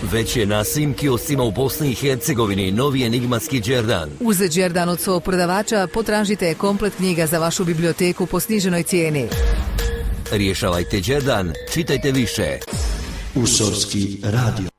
Već je na svim kioscima u Bosni i Hercegovini novi enigmatski Đerdan. Uz Đerdan od svog prodavača potražite komplet knjiga za vašu biblioteku po sniženoj cijeni. Rješavajte Đerdan, čitajte više. Usorski radio.